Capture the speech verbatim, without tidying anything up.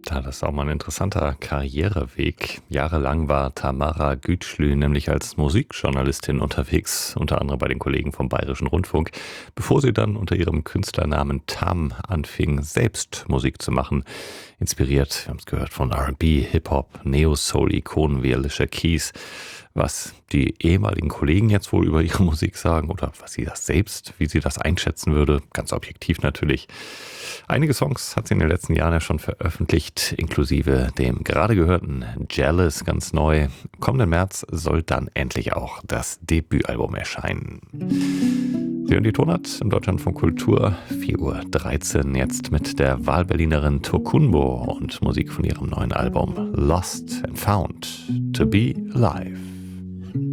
Ja, das ist auch mal ein interessanter Karriereweg. Jahrelang war Tamara Gütschlü nämlich als Musikjournalistin unterwegs, unter anderem bei den Kollegen vom Bayerischen Rundfunk, bevor sie dann unter ihrem Künstlernamen Tam anfing, selbst Musik zu machen. Inspiriert, wir haben es gehört, von R und B, Hip-Hop, Neo-Soul-Ikonen wie Alicia Keys. Was die ehemaligen Kollegen jetzt wohl über ihre Musik sagen oder was sie das selbst, wie sie das einschätzen würde, ganz objektiv natürlich. Einige Songs hat sie in den letzten Jahren ja schon veröffentlicht, inklusive dem gerade gehörten Jealous ganz neu. Im kommenden März soll dann endlich auch das Debütalbum erscheinen. Sie hören die Tonart im Deutschlandfunk Kultur, vier Uhr dreizehn jetzt mit der Wahlberlinerin Tokunbo und Musik von ihrem neuen Album Lost and Found to Be Alive.